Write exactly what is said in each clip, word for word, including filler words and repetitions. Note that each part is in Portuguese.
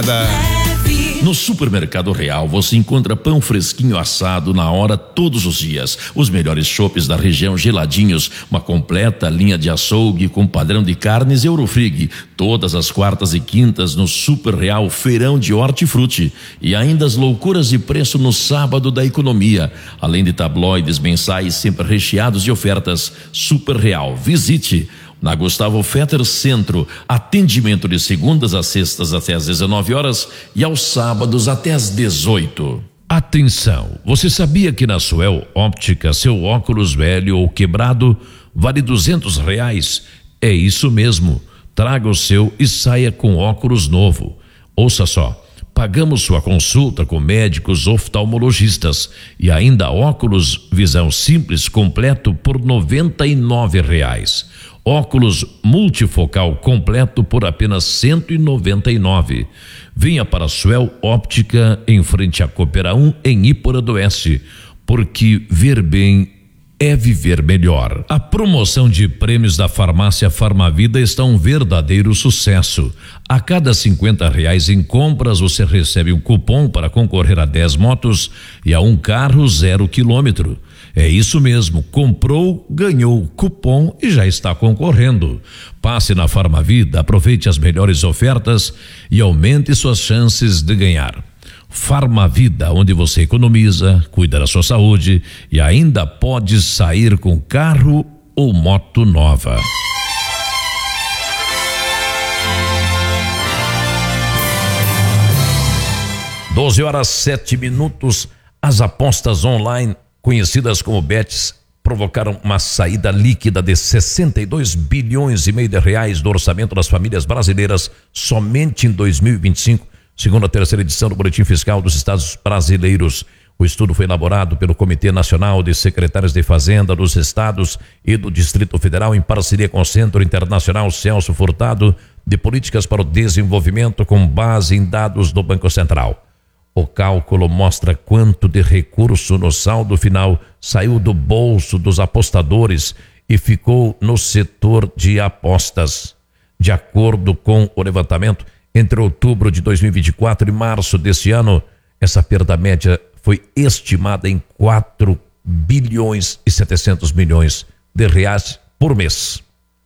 nada. No Supermercado Real você encontra pão fresquinho assado na hora todos os dias, os melhores chopes da região geladinhos, uma completa linha de açougue com padrão de carnes Eurofrig, todas as quartas e quintas no Super Real Feirão de Hortifruti e ainda as loucuras de preço no sábado da economia, além de tabloides mensais sempre recheados de ofertas. Super Real, visite. Na Gustavo Fetter Centro, atendimento de segundas a sextas até às dezenove horas e aos sábados até às dezoito. Atenção, você sabia que na Suel Óptica seu óculos velho ou quebrado vale duzentos reais? É isso mesmo, traga o seu e saia com óculos novo. Ouça só, pagamos sua consulta com médicos oftalmologistas e ainda óculos visão simples completo por noventa e nove reais. Óculos multifocal completo por apenas cento e noventa e nove. Venha para a Suel Óptica em frente à Coopera um em Ípora do Oeste, porque ver bem é viver melhor. A promoção de prêmios da farmácia Farmavida está um verdadeiro sucesso. A cada cinquenta reais em compras você recebe um cupom para concorrer a dez motos e a um carro zero quilômetro. É isso mesmo, comprou, ganhou cupom e já está concorrendo. Passe na Farmavida, aproveite as melhores ofertas e aumente suas chances de ganhar. Farmavida, onde você economiza, cuida da sua saúde e ainda pode sair com carro ou moto nova. doze horas sete minutos, as apostas online conhecidas como bets, provocaram uma saída líquida de sessenta e dois bilhões e meio de reais do orçamento das famílias brasileiras somente em dois mil e vinte e cinco, segundo a terceira edição do Boletim Fiscal dos Estados Brasileiros. O estudo foi elaborado pelo Comitê Nacional de Secretários de Fazenda dos Estados e do Distrito Federal em parceria com o Centro Internacional Celso Furtado de Políticas para o Desenvolvimento com base em dados do Banco Central. O cálculo mostra quanto de recurso no saldo final saiu do bolso dos apostadores e ficou no setor de apostas. De acordo com o levantamento, entre outubro de dois mil e vinte e quatro e março deste ano, essa perda média foi estimada em quatro bilhões e setecentos milhões de reais por mês.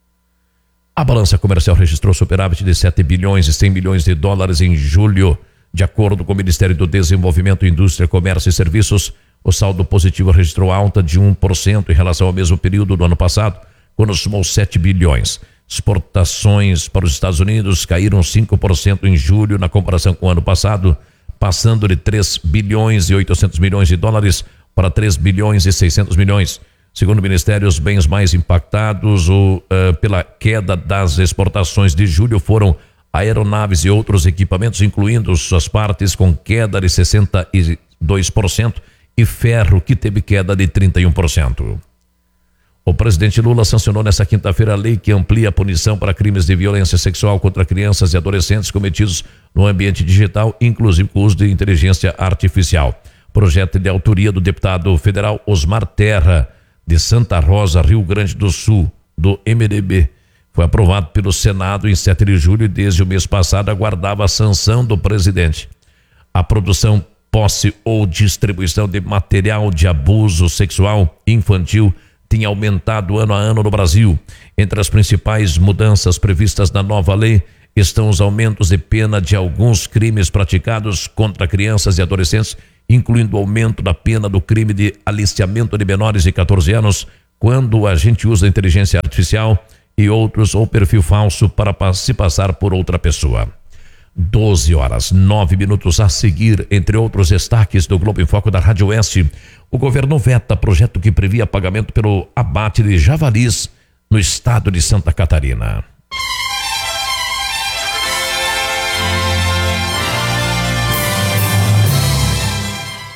A balança comercial registrou superávit de sete bilhões e cem milhões de dólares em julho. De acordo com o Ministério do Desenvolvimento, Indústria, Comércio e Serviços, o saldo positivo registrou alta de um por cento em relação ao mesmo período do ano passado, quando somou sete bilhões. Exportações para os Estados Unidos caíram cinco por cento em julho na comparação com o ano passado, passando de três bilhões e oitocentos milhões de dólares para três bilhões e seiscentos milhões. Segundo o Ministério, os bens mais impactados o, uh, pela queda das exportações de julho foram aeronaves e outros equipamentos, incluindo suas partes, com queda de sessenta e dois por cento, e ferro, que teve queda de trinta e um por cento. O presidente Lula sancionou nesta quinta-feira a lei que amplia a punição para crimes de violência sexual contra crianças e adolescentes cometidos no ambiente digital, inclusive com o uso de inteligência artificial. Projeto de autoria do deputado federal Osmar Terra, de Santa Rosa, Rio Grande do Sul, do M D B. Foi aprovado pelo Senado em sete de julho e desde o mês passado aguardava a sanção do presidente. A produção, posse ou distribuição de material de abuso sexual infantil tem aumentado ano a ano no Brasil. Entre as principais mudanças previstas na nova lei estão os aumentos de pena de alguns crimes praticados contra crianças e adolescentes, incluindo o aumento da pena do crime de aliciamento de menores de catorze anos, quando a gente usa inteligência artificial e outros ou perfil falso para se passar por outra pessoa. doze horas, nove minutos a seguir, entre outros destaques do Globo em Foco da Rádio Oeste, o governo veta projeto que previa pagamento pelo abate de javalis no estado de Santa Catarina.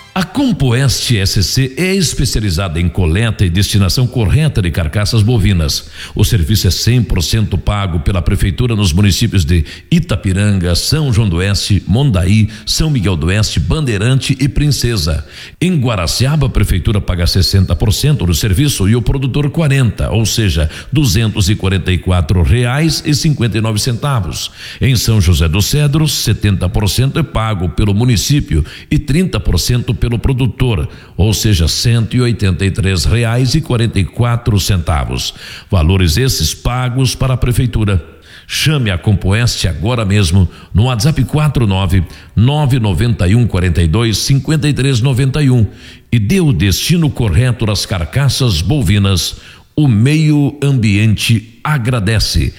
A Compoeste S C é especializada em coleta e destinação correta de carcaças bovinas. O serviço é cem por cento pago pela Prefeitura nos municípios de Itapiranga, São João do Oeste, Mondaí, São Miguel do Oeste, Bandeirante e Princesa. Em Guaraciaba, a Prefeitura paga sessenta por cento do serviço e o produtor quarenta por cento, ou seja, duzentos e quarenta e quatro reais e cinquenta e nove centavos. Em São José dos Cedros, setenta por cento é pago pelo município e trinta por cento pelo produtor, ou seja, cento e oitenta e três reais e quarenta e quatro centavos. Valores esses pagos para a Prefeitura. Chame a Compoeste agora mesmo no WhatsApp quatro nove nove nove um quatro dois cinco três nove um e dê o destino correto das carcaças bovinas. O meio ambiente agradece.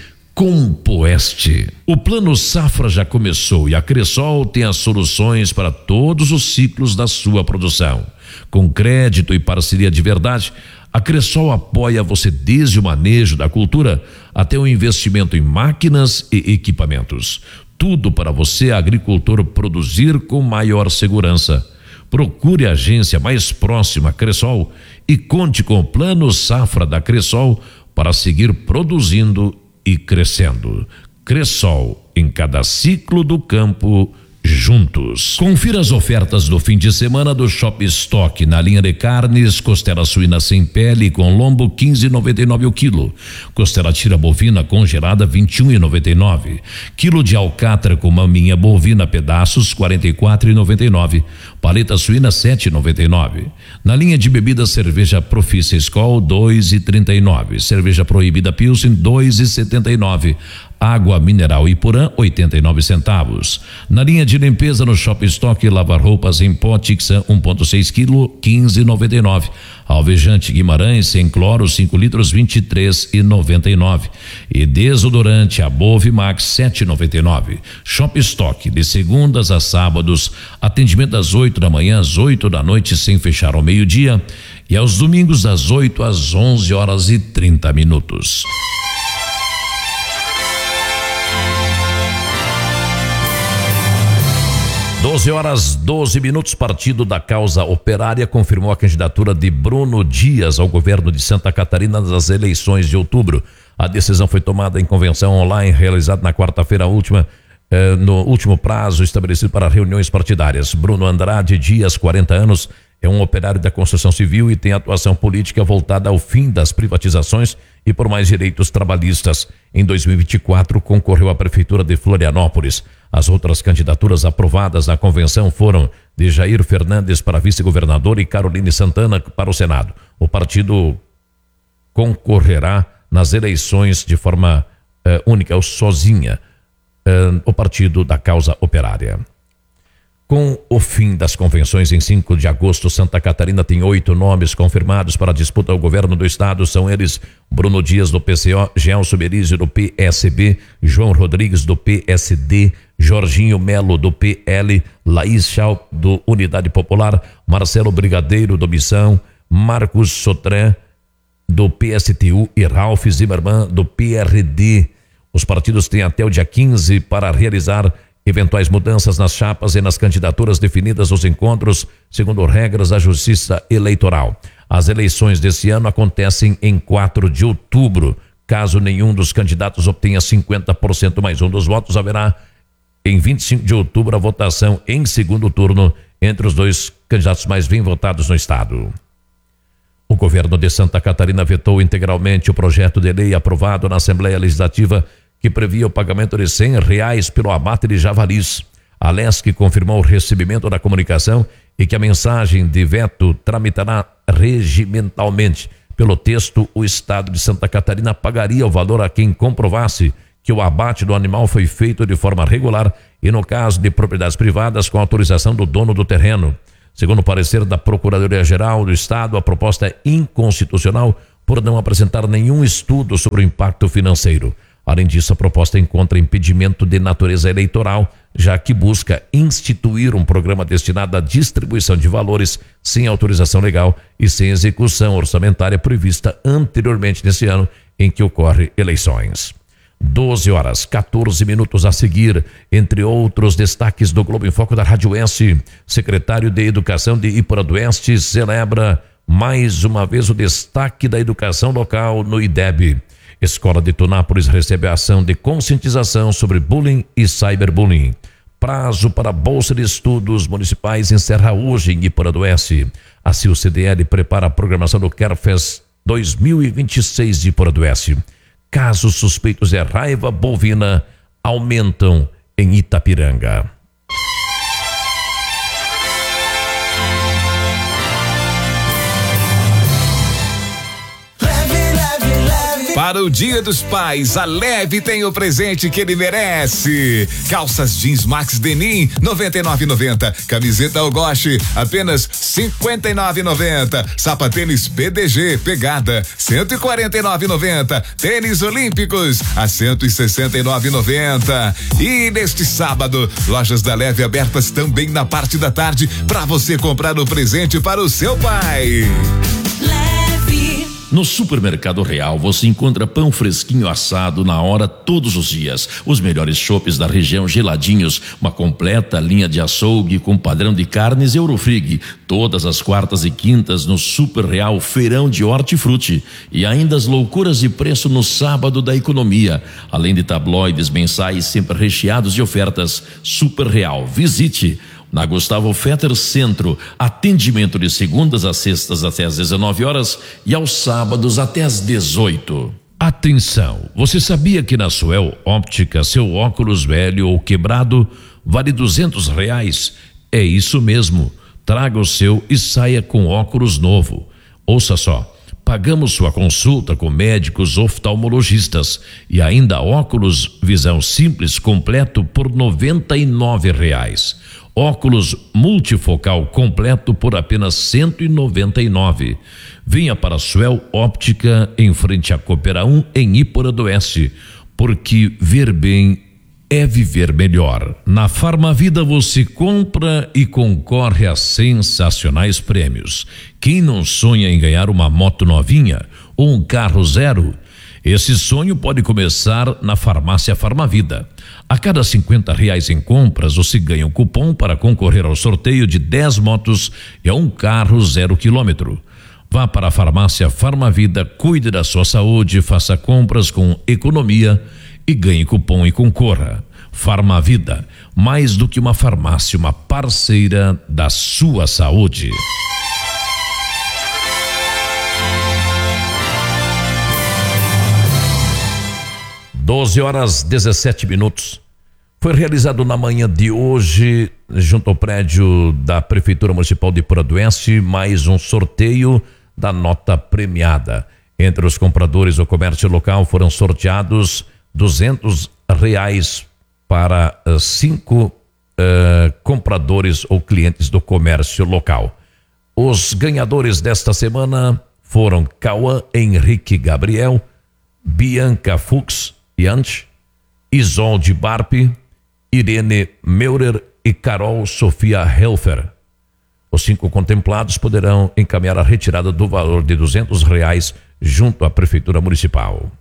Compoeste. O Plano Safra já começou e a Cressol tem as soluções para todos os ciclos da sua produção. Com crédito e parceria de verdade, a Cressol apoia você desde o manejo da cultura até o investimento em máquinas e equipamentos. Tudo para você, agricultor, produzir com maior segurança. Procure a agência mais próxima à Cressol e conte com o Plano Safra da Cressol para seguir produzindo e crescendo. Cressol, em cada ciclo do campo, juntos. Confira as ofertas do fim de semana do Shop Stock na linha de carnes: costela suína sem pele com lombo quinze reais e noventa e nove centavos o quilo, costela tira bovina congelada vinte e um reais e noventa e nove centavos, quilo de alcatra com maminha bovina pedaços quarenta e quatro reais e noventa e nove centavos, paleta suína sete reais e noventa e nove centavos. Na linha de bebidas, cerveja Profissa Skol dois reais e trinta e nove centavos, cerveja Proibida Pilsen dois reais e setenta e nove centavos, água mineral Ipurã oitenta e nove centavos. Na linha de limpeza no Shop Stock, lavar roupas em pó Tixan um ponto seis quilo quinze reais e noventa e nove centavos, alvejante Guimarães sem cloro cinco litros vinte e três reais e noventa e nove centavos e desodorante Above Max sete reais e noventa e nove centavos. Shop Stock de segundas a sábados, atendimento das oito da manhã às oito da noite sem fechar ao meio-dia e aos domingos das oito às onze horas e trinta minutos. doze horas, doze minutos. Partido da Causa Operária confirmou a candidatura de Bruno Dias ao governo de Santa Catarina nas eleições de outubro. A decisão foi tomada em convenção online realizada na quarta-feira última, eh, no último prazo estabelecido para reuniões partidárias. Bruno Andrade Dias, quarenta anos, é um operário da construção civil e tem atuação política voltada ao fim das privatizações e por mais direitos trabalhistas. Em dois mil e vinte e quatro, concorreu à Prefeitura de Florianópolis. As outras candidaturas aprovadas na convenção foram de Jair Fernandes para vice-governador e Caroline Santana para o Senado. O partido concorrerá nas eleições de forma uh, única ou sozinha, uh, o Partido da Causa Operária. Com o fim das convenções em cinco de agosto, Santa Catarina tem oito nomes confirmados para a disputa ao governo do estado. São eles: Bruno Dias do P C O, Gelson Berizzi do P S B, João Rodrigues do P S D, Jorginho Melo do P L, Laís Schau do Unidade Popular, Marcelo Brigadeiro do Missão, Marcos Sotran do P S T U e Ralph Zimmermann do P R D. Os partidos têm até o dia quinze para realizar eventuais mudanças nas chapas e nas candidaturas definidas nos encontros, segundo regras da Justiça Eleitoral. As eleições desse ano acontecem em quatro de outubro. Caso nenhum dos candidatos obtenha cinquenta por cento mais um dos votos, haverá em vinte e cinco de outubro a votação em segundo turno entre os dois candidatos mais bem votados no estado. O governo de Santa Catarina vetou integralmente o projeto de lei aprovado na Assembleia Legislativa que previa o pagamento de cem reais pelo abate de javalis. A Lesc confirmou o recebimento da comunicação e que a mensagem de veto tramitará regimentalmente. Pelo texto, o estado de Santa Catarina pagaria o valor a quem comprovasse que o abate do animal foi feito de forma regular e no caso de propriedades privadas com autorização do dono do terreno. Segundo o parecer da Procuradoria-Geral do Estado, a proposta é inconstitucional por não apresentar nenhum estudo sobre o impacto financeiro. Além disso, a proposta encontra impedimento de natureza eleitoral, já que busca instituir um programa destinado à distribuição de valores sem autorização legal e sem execução orçamentária prevista anteriormente nesse ano em que ocorre eleições. doze horas, quatorze minutos a seguir. Entre outros destaques do Globo em Foco da Rádio Oeste, secretário de Educação de Iporanduense celebra mais uma vez o destaque da educação local no I D E B. Escola de Tunápolis recebe a ação de conscientização sobre bullying e cyberbullying. Prazo para Bolsa de Estudos Municipais encerra hoje em Iporanduense. A C I U C D L prepara a programação do Carfest dois mil e vinte e seis de Iporanduense. Casos suspeitos de raiva bovina aumentam em Itapiranga. Para o Dia dos Pais, a Leve tem o presente que ele merece. Calças jeans Max Denim, noventa e nove reais e noventa centavos. Camiseta Algoche, apenas cinquenta e nove reais e noventa centavos. Sapatênis P D G Pegada, cento e quarenta e nove reais e noventa centavos. Tênis Olímpicos, a cento e sessenta e nove reais e noventa centavos. E neste sábado, lojas da Leve abertas também na parte da tarde para você comprar o presente para o seu pai. No Supermercado Real você encontra pão fresquinho assado na hora todos os dias, os melhores chopes da região geladinhos, uma completa linha de açougue com padrão de carnes Eurofrig, todas as quartas e quintas no Super Real Feirão de Hortifruti e ainda as loucuras de preço no sábado da economia, além de tabloides mensais sempre recheados de ofertas. Super Real, visite na Gustavo Fetter Centro, atendimento de segundas a sextas até às dezenove horas e aos sábados até às dezoito. Atenção, você sabia que na Suel Óptica seu óculos velho ou quebrado vale duzentos reais? É isso mesmo, traga o seu e saia com óculos novo. Ouça só, pagamos sua consulta com médicos oftalmologistas e ainda óculos visão simples completo por noventa e nove reais. Óculos multifocal completo por apenas cento e noventa e nove. Venha para a Suel Óptica em frente à Coopera um em Iporanduense, porque ver bem é viver melhor. Na Farmavida você compra e concorre a sensacionais prêmios. Quem não sonha em ganhar uma moto novinha ou um carro zero? Esse sonho pode começar na Farmácia Farmavida. A cada cinquenta reais em compras, você ganha um cupom para concorrer ao sorteio de dez motos e a um carro zero quilômetro. Vá para a Farmácia Farmavida, cuide da sua saúde, faça compras com economia e ganhe cupom e concorra. Farmavida, mais do que uma farmácia, uma parceira da sua saúde. doze horas dezessete minutos. Foi realizado na manhã de hoje, junto ao prédio da Prefeitura Municipal de Iporanduense, mais um sorteio da nota premiada. Entre os compradores do comércio local foram sorteados duzentos reais para uh, cinco uh, compradores ou clientes do comércio local. Os ganhadores desta semana foram Cauã Henrique Gabriel, Bianca Fux Yanch, Isolde Barpe, Irene Meurer e Carol Sofia Helfer. Os cinco contemplados poderão encaminhar a retirada do valor de duzentos reais junto à Prefeitura Municipal.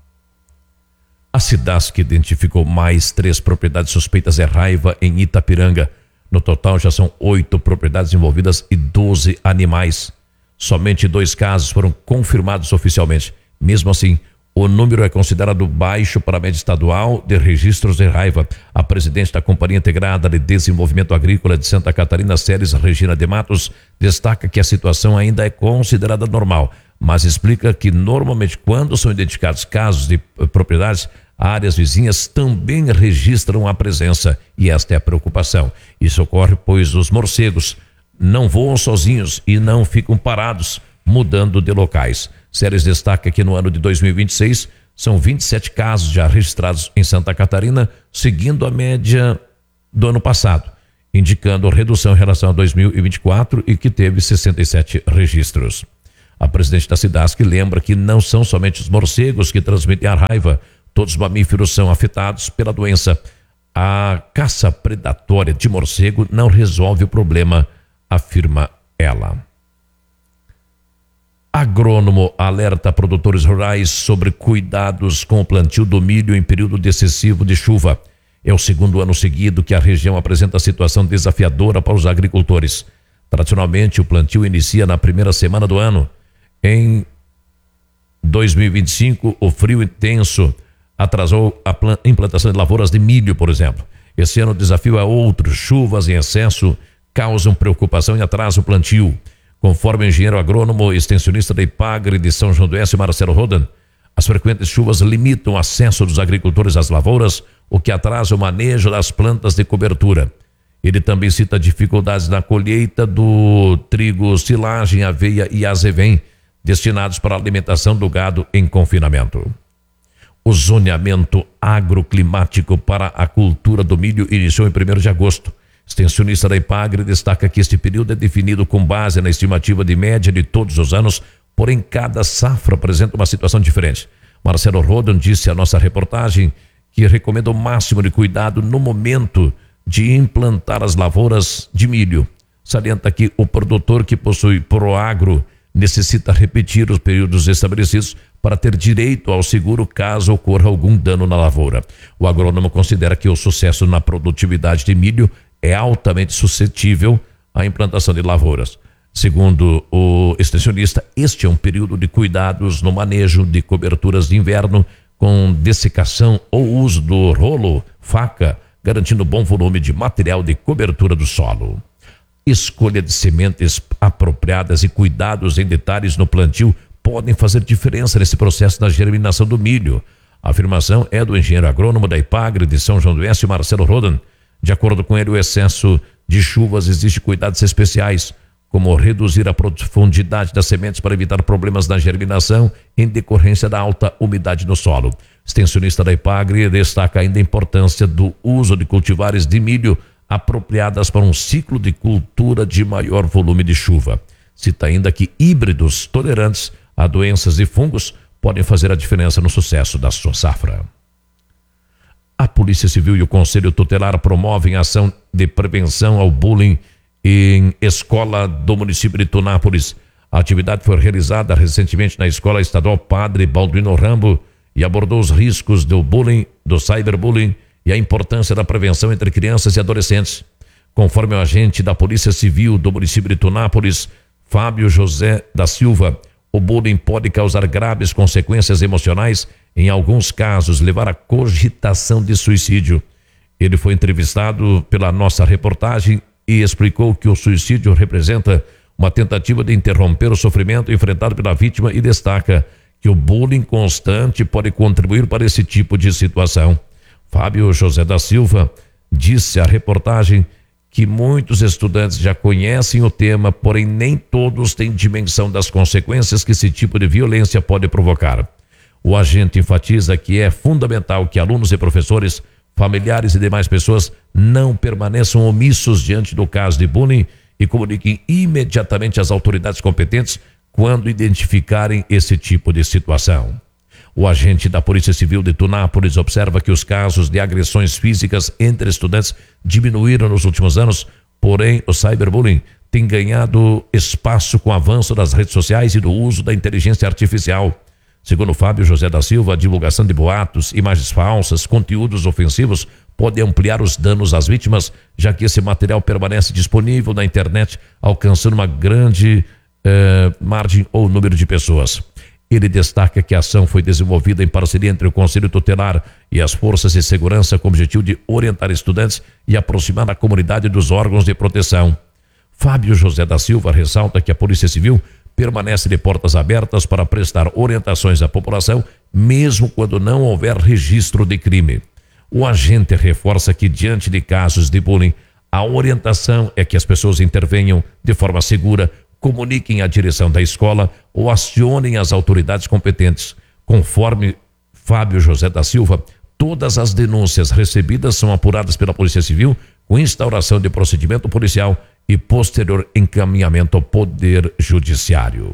A Cidasc identificou mais três propriedades suspeitas de raiva em Itapiranga. No total já são oito propriedades envolvidas e doze animais. Somente dois casos foram confirmados oficialmente. Mesmo assim, o número é considerado baixo para a média estadual de registros de raiva. A presidente da Companhia Integrada de Desenvolvimento Agrícola de Santa Catarina, Ceres Regina de Matos, destaca que a situação ainda é considerada normal, mas explica que normalmente quando são identificados casos de propriedades, áreas vizinhas também registram a presença e esta é a preocupação. Isso ocorre pois os morcegos não voam sozinhos e não ficam parados, mudando de locais. Ceres destaca que no ano de dois mil e vinte e seis são vinte e sete casos já registrados em Santa Catarina, seguindo a média do ano passado, indicando redução em relação a dois mil e vinte e quatro e que teve sessenta e sete registros. A presidente da Cidasc lembra que não são somente os morcegos que transmitem a raiva, todos os mamíferos são afetados pela doença. A caça predatória de morcego não resolve o problema, afirma ela. Agrônomo alerta produtores rurais sobre cuidados com o plantio do milho em período de excessivo de chuva. É o segundo ano seguido que a região apresenta situação desafiadora para os agricultores. Tradicionalmente, o plantio inicia na primeira semana do ano. Em dois mil e vinte e cinco, o frio intenso atrasou a implantação de lavouras de milho, por exemplo. Esse ano o desafio é outro. Chuvas em excesso causam preocupação e atrasam o plantio. Conforme o engenheiro agrônomo e extensionista da IPAGRE de São João do Oeste, Marcelo Rodan, as frequentes chuvas limitam o acesso dos agricultores às lavouras, o que atrasa o manejo das plantas de cobertura. Ele também cita dificuldades na colheita do trigo, silagem, aveia e azevém, destinados para a alimentação do gado em confinamento. O zoneamento agroclimático para a cultura do milho iniciou em primeiro de agosto. Extensionista da IPAGRE destaca que este período é definido com base na estimativa de média de todos os anos, porém cada safra apresenta uma situação diferente. Marcelo Rodon disse à nossa reportagem que recomenda o máximo de cuidado no momento de implantar as lavouras de milho. Salienta que o produtor que possui Proagro necessita repetir os períodos estabelecidos para ter direito ao seguro caso ocorra algum dano na lavoura. O agrônomo considera que o sucesso na produtividade de milho é altamente suscetível à implantação de lavouras. Segundo o extensionista, este é um período de cuidados no manejo de coberturas de inverno com dessecação ou uso do rolo, faca, garantindo bom volume de material de cobertura do solo. Escolha de sementes apropriadas e cuidados em detalhes no plantio podem fazer diferença nesse processo da germinação do milho. A afirmação é do engenheiro agrônomo da IPAGRE de São João do Oeste, Marcelo Rodan. De acordo com ele, o excesso de chuvas exige cuidados especiais, como reduzir a profundidade das sementes para evitar problemas na germinação em decorrência da alta umidade no solo. Extensionista da IPAGRE destaca ainda a importância do uso de cultivares de milho apropriadas para um ciclo de cultura de maior volume de chuva. Cita ainda que híbridos tolerantes a doenças e fungos podem fazer a diferença no sucesso da sua safra. A Polícia Civil e o Conselho Tutelar promovem ação de prevenção ao bullying em escola do município de Tunápolis. A atividade foi realizada recentemente na Escola Estadual Padre Balduino Rambo e abordou os riscos do bullying, do cyberbullying e a importância da prevenção entre crianças e adolescentes. Conforme o agente da Polícia Civil do município de Tunápolis, Fábio José da Silva, o bullying pode causar graves consequências emocionais, em alguns casos levar à cogitação de suicídio. Ele foi entrevistado pela nossa reportagem e explicou que o suicídio representa uma tentativa de interromper o sofrimento enfrentado pela vítima e destaca que o bullying constante pode contribuir para esse tipo de situação. Fábio José da Silva disse à reportagem que muitos estudantes já conhecem o tema, porém nem todos têm dimensão das consequências que esse tipo de violência pode provocar. O agente enfatiza que é fundamental que alunos e professores, familiares e demais pessoas não permaneçam omissos diante do caso de bullying e comuniquem imediatamente às autoridades competentes quando identificarem esse tipo de situação. O agente da Polícia Civil de Tunápolis observa que os casos de agressões físicas entre estudantes diminuíram nos últimos anos, porém o cyberbullying tem ganhado espaço com o avanço das redes sociais e do uso da inteligência artificial. Segundo Fábio José da Silva, a divulgação de boatos, imagens falsas, conteúdos ofensivos pode ampliar os danos às vítimas, já que esse material permanece disponível na internet, alcançando uma grande eh, margem ou número de pessoas. Ele destaca que a ação foi desenvolvida em parceria entre o Conselho Tutelar e as forças de segurança com o objetivo de orientar estudantes e aproximar a comunidade dos órgãos de proteção. Fábio José da Silva ressalta que a Polícia Civil permanece de portas abertas para prestar orientações à população, mesmo quando não houver registro de crime. O agente reforça que, diante de casos de bullying, a orientação é que as pessoas intervenham de forma segura, comuniquem à direção da escola ou acionem as autoridades competentes. Conforme Fábio José da Silva, todas as denúncias recebidas são apuradas pela Polícia Civil com instauração de procedimento policial e posterior encaminhamento ao Poder Judiciário.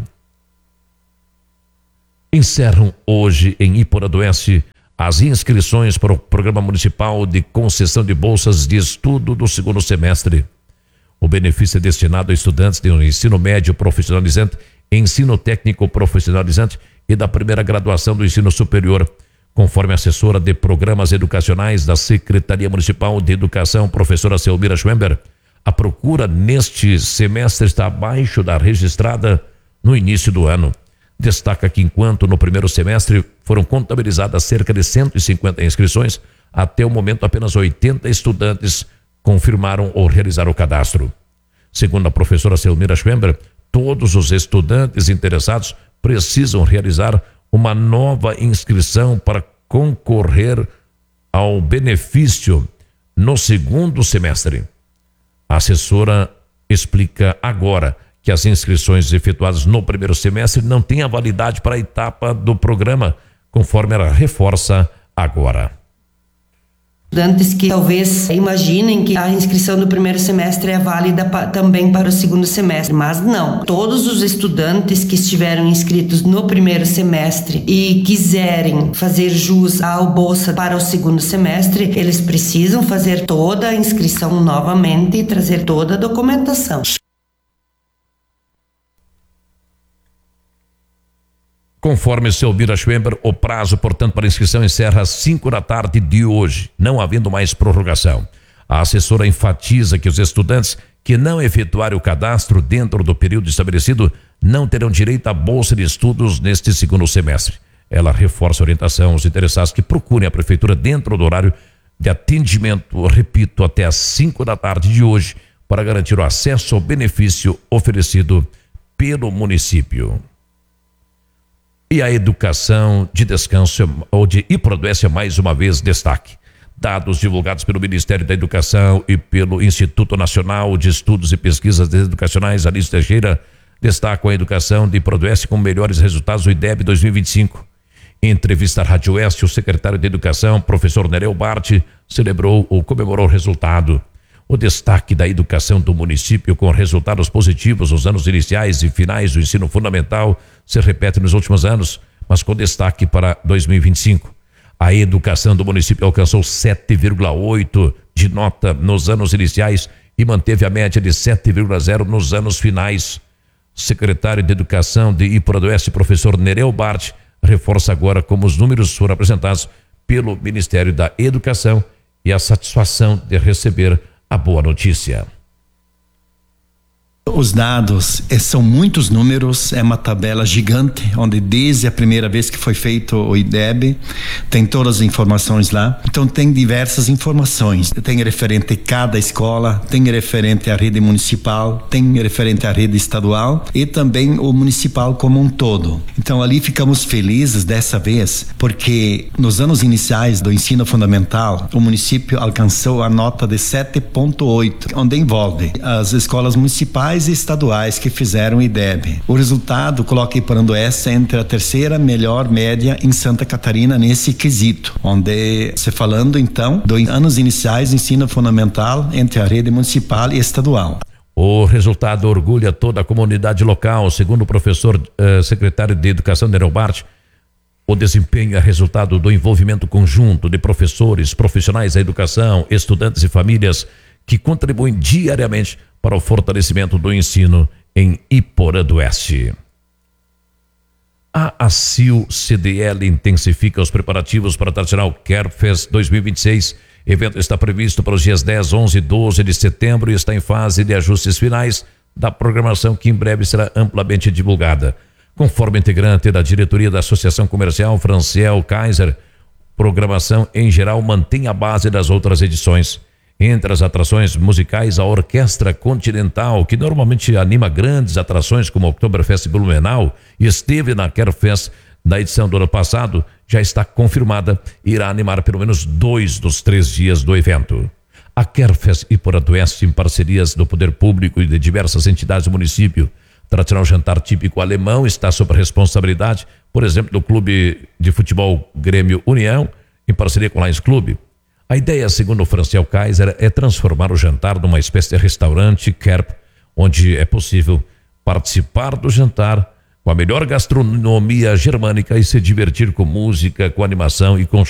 Encerram hoje em Iporã do Oeste as inscrições para o Programa Municipal de Concessão de Bolsas de Estudo do segundo semestre. O benefício é destinado a estudantes de um ensino médio profissionalizante ensino técnico profissionalizante e da primeira graduação do ensino superior. Conforme a assessora de programas educacionais da Secretaria Municipal de Educação, professora Selmira Schwember, a procura neste semestre está abaixo da registrada no início do ano. Destaca que enquanto no primeiro semestre foram contabilizadas cerca de cento e cinquenta inscrições, até o momento apenas oitenta estudantes confirmaram ou realizaram o cadastro. Segundo a professora Selmira Schwember, todos os estudantes interessados precisam realizar uma nova inscrição para concorrer ao benefício no segundo semestre. A assessora explica agora que as inscrições efetuadas no primeiro semestre não têm a validade para a etapa do programa, conforme ela reforça agora. Estudantes que talvez imaginem que a inscrição do primeiro semestre é válida pa, também para o segundo semestre, mas não. Todos os estudantes que estiveram inscritos no primeiro semestre e quiserem fazer jus ao bolsa para o segundo semestre, eles precisam fazer toda a inscrição novamente e trazer toda a documentação. Conforme Selmira Schwember, o prazo, portanto, para inscrição encerra às cinco da tarde de hoje, não havendo mais prorrogação. A assessora enfatiza que os estudantes que não efetuarem o cadastro dentro do período estabelecido não terão direito à bolsa de estudos neste segundo semestre. Ela reforça a orientação aos interessados que procurem a prefeitura dentro do horário de atendimento, repito, até às cinco da tarde de hoje, para garantir o acesso ao benefício oferecido pelo município. E a educação de descanso ou de Iprodueste é mais uma vez destaque. Dados divulgados pelo Ministério da Educação e pelo Instituto Nacional de Estudos e Pesquisas Educacionais, Alice Teixeira, destacam a educação de Iprodueste com melhores resultados do I D E B dois mil e vinte e cinco. Em entrevista à Rádio Oeste, o secretário de Educação, professor Nereu Bart, celebrou ou comemorou o resultado. O destaque da educação do município com resultados positivos nos anos iniciais e finais do ensino fundamental se repete nos últimos anos, mas com destaque para dois mil e vinte e cinco. A educação do município alcançou sete vírgula oito de nota nos anos iniciais e manteve a média de sete vírgula zero nos anos finais. Secretário de Educação de Iprodueste, professor Nereu Bart, reforça agora como os números foram apresentados pelo Ministério da Educação e a satisfação de receber a boa notícia. Os dados são muitos números, é uma tabela gigante, onde desde a primeira vez que foi feito o I D E B, tem todas as informações lá. Então tem diversas informações, tem referente a cada escola, tem referente à rede municipal, tem referente à rede estadual e também o municipal como um todo. Então ali ficamos felizes dessa vez, porque nos anos iniciais do ensino fundamental, o município alcançou a nota de sete vírgula oito, onde envolve as escolas municipais e estaduais que fizeram o I D E B. O resultado coloca Iprodueste entre a terceira melhor média em Santa Catarina nesse quesito, onde se falando então dos anos iniciais do ensino fundamental entre a rede municipal e estadual. O resultado orgulha toda a comunidade local, segundo o professor eh, secretário de Educação Nereu Bart. O desempenho é resultado do envolvimento conjunto de professores, profissionais da educação, estudantes e famílias que contribuem diariamente para o fortalecimento do ensino em Iprodueste. A ACIL C D L intensifica os preparativos para a tradicional Carefest dois mil e vinte e seis. O evento está previsto para os dias dez, onze e doze de setembro e está em fase de ajustes finais da programação que em breve será amplamente divulgada. Conforme integrante da diretoria da Associação Comercial Franciel Kaiser, programação em geral mantém a base das outras edições. Entre as atrações musicais, a Orquestra Continental, que normalmente anima grandes atrações como o Oktoberfest Blumenau e esteve na Carefest da edição do ano passado, já está confirmada e irá animar pelo menos dois dos três dias do evento. A Carefest Iprodueste, em parcerias do Poder Público e de diversas entidades do município, tradicional jantar típico alemão, está sob a responsabilidade, por exemplo, do Clube de Futebol Grêmio União, em parceria com o Lions Clube. A ideia, segundo o Franciel Kaiser, é transformar o jantar numa espécie de restaurante Kerp, onde é possível participar do jantar com a melhor gastronomia germânica e se divertir com música, com animação e com